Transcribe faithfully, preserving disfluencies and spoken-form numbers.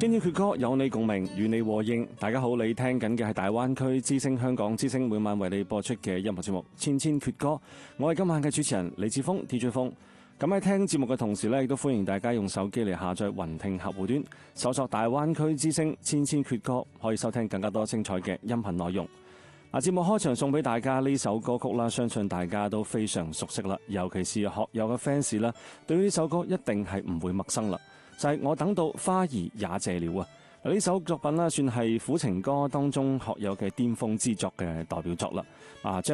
經典粵歌有你共鳴，與你和應。大家好，你聽緊嘅係大灣區之聲香港之聲每晚為你播出嘅音樂節目《千千闕歌》。我係今晚嘅主持人李志峰 D J 峰。咁喺聽節目嘅同時呢，亦都歡迎大家用手機嚟下載雲聽客戶端，搜索大灣區之聲千千闕歌，可以收聽更加多精彩嘅音頻內容。嗱，節目開場送俾大家呢首歌曲啦，相信大家都非常熟悉啦，尤其是學友嘅 fans 啦，對於呢首歌一定係唔會陌生啦。就係我等到花兒也謝了啊！呢首作品啦，算係苦情歌當中學友嘅巔峰之作嘅代表作啦。啊，